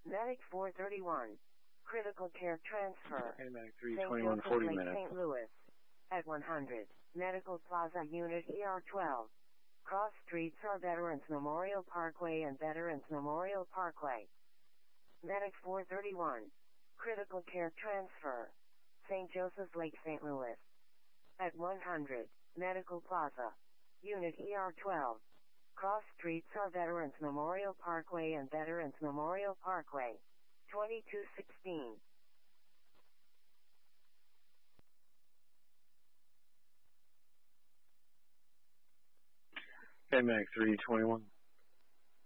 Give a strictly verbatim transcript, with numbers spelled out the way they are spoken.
Medic four thirty-one. Critical care transfer. Okay, Medic three Saint twenty-one, Joseph forty Lake, minutes. Saint Louis. At one hundred. Medical Plaza Unit E R twelve. Cross streets are Veterans Memorial Parkway and Veterans Memorial Parkway. Medic four thirty-one. Critical care transfer. Saint Joseph Lake, Saint Louis. At one hundred. Medical Plaza. Unit E R twelve. Cross streets are Veterans Memorial Parkway and Veterans Memorial Parkway. twenty-two sixteen. Okay, Medic three twenty-one.